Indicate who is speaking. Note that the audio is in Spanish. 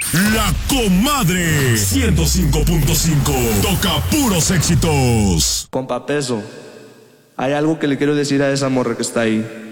Speaker 1: La Comadre 105.5. Toca puros éxitos.
Speaker 2: Compa Peso, hay algo que le quiero decir a esa morra que está ahí.